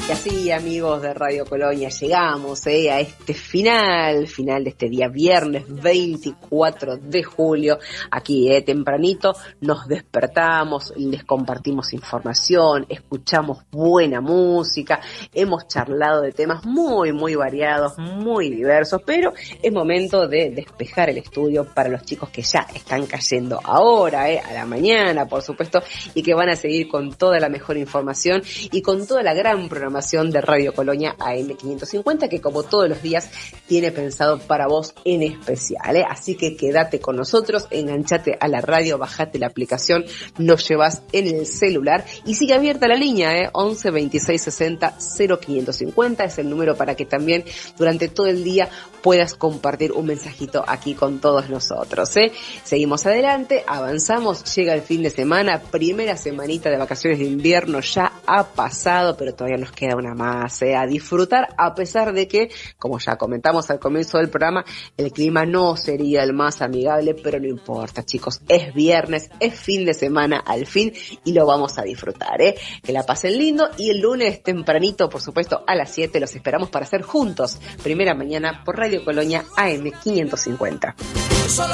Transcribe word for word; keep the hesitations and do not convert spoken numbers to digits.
Y así, amigos de Radio Colonia, llegamos eh, a este final, final de este día viernes veinticuatro de julio. Aquí, eh, tempranito, nos despertamos, les compartimos información, escuchamos buena música, hemos charlado de temas muy, muy variados, muy diversos, pero es momento de despejar el estudio para los chicos que ya están cayendo ahora, eh, a la mañana, por supuesto, y que van a seguir con toda la mejor información y con toda la gran programación de Radio Colonia A M quinientos cincuenta, que como todos los días tiene pensado para vos en especial, ¿eh? Así que quédate con nosotros, enganchate a la radio, bajate la aplicación, nos llevas en el celular y sigue abierta la línea, ¿eh? once veintiséis sesenta cero quinientos cincuenta es el número para que también durante todo el día puedas compartir un mensajito aquí con todos nosotros, ¿eh? Seguimos adelante, avanzamos, llega el fin de semana, primera semanita de vacaciones de invierno ya ha pasado, pero todavía nos queda una más, ¿eh? A disfrutar, a pesar de que, como ya comentamos al comienzo del programa, el clima no sería el más amigable, pero no importa, chicos, es viernes, es fin de semana al fin y lo vamos a disfrutar, ¿eh? Que la pasen lindo y el lunes tempranito, por supuesto, a las siete los esperamos para hacer juntos, primera mañana por Radio Colonia A M quinientos cincuenta. Solo